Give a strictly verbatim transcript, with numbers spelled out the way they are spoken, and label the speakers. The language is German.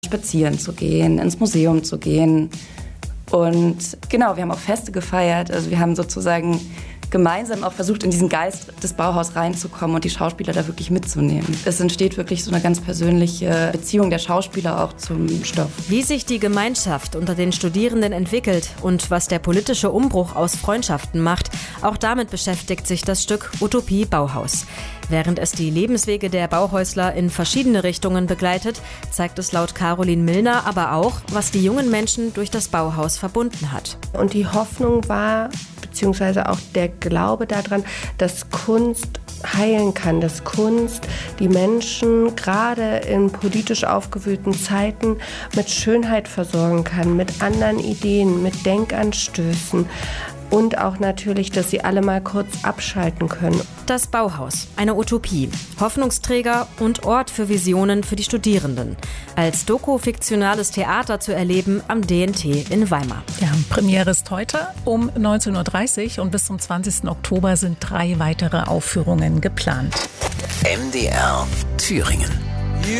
Speaker 1: spazieren zu gehen, ins Museum zu gehen. Und genau, wir haben auch Feste gefeiert. Also wir haben sozusagen gemeinsam auch versucht, in diesen Geist des Bauhaus reinzukommen und die Schauspieler da wirklich mitzunehmen. Es entsteht wirklich so eine ganz persönliche Beziehung der Schauspieler auch zum Stoff.
Speaker 2: Wie sich die Gemeinschaft unter den Studierenden entwickelt und was der politische Umbruch aus Freundschaften macht, auch damit beschäftigt sich das Stück Utopie Bauhaus. Während es die Lebenswege der Bauhäusler in verschiedene Richtungen begleitet, zeigt es laut Caroline Millner aber auch, was die jungen Menschen durch das Bauhaus verbunden hat.
Speaker 3: Und die Hoffnung war, beziehungsweise auch der Glaube daran, dass Kunst heilen kann, dass Kunst die Menschen gerade in politisch aufgewühlten Zeiten mit Schönheit versorgen kann, mit anderen Ideen, mit Denkanstößen. Und auch natürlich, dass sie alle mal kurz abschalten können.
Speaker 2: Das Bauhaus, eine Utopie, Hoffnungsträger und Ort für Visionen für die Studierenden. Als doku-fiktionales Theater zu erleben am D N T in Weimar.
Speaker 4: Ja, Premiere ist heute um neunzehn Uhr dreißig und bis zum zwanzigsten Oktober sind drei weitere Aufführungen geplant.
Speaker 5: M D R Thüringen.